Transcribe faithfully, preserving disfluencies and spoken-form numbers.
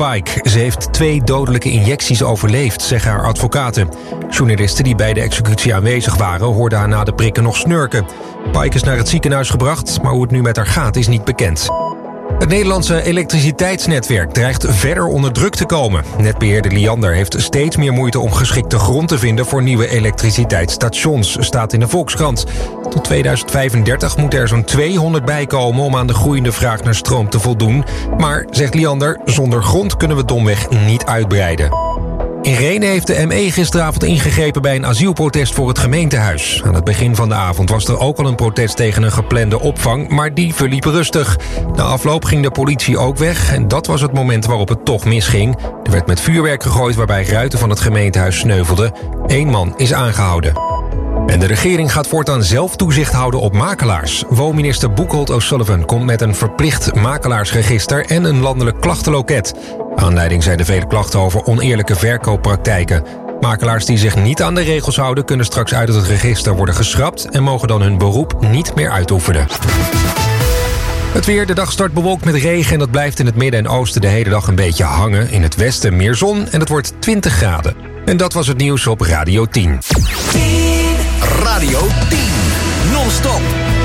Pike. Ze heeft twee dodelijke injecties overleefd, zeggen haar advocaten. Journalisten die bij de executie aanwezig waren hoorden haar na de prikken nog snurken. Pike is naar het ziekenhuis gebracht, maar hoe het nu met haar gaat is niet bekend. Het Nederlandse elektriciteitsnetwerk dreigt verder onder druk te komen. Netbeheerder Liander heeft steeds meer moeite om geschikte grond te vinden voor nieuwe elektriciteitsstations, staat in de Volkskrant. Tot tweeduizend vijfendertig moeten er zo'n tweehonderd bijkomen om aan de groeiende vraag naar stroom te voldoen. Maar, zegt Liander, zonder grond kunnen we domweg niet uitbreiden. In Rhenen heeft de M E gisteravond ingegrepen bij een asielprotest voor het gemeentehuis. Aan het begin van de avond was er ook al een protest tegen een geplande opvang, maar die verliep rustig. Na afloop ging de politie ook weg en dat was het moment waarop het toch misging. Er werd met vuurwerk gegooid waarbij ruiten van het gemeentehuis sneuvelden. Eén man is aangehouden. En de regering gaat voortaan zelf toezicht houden op makelaars. Woonminister Boekholt O'Sullivan komt met een verplicht makelaarsregister en een landelijk klachtenloket. Aanleiding zijn de vele klachten over oneerlijke verkooppraktijken. Makelaars die zich niet aan de regels houden kunnen straks uit het register worden geschrapt en mogen dan hun beroep niet meer uitoefenen. Het weer, de dag start bewolkt met regen en dat blijft in het midden en oosten de hele dag een beetje hangen. In het westen meer zon en het wordt twintig graden. En dat was het nieuws op Radio tien. Radio tien. Non-stop.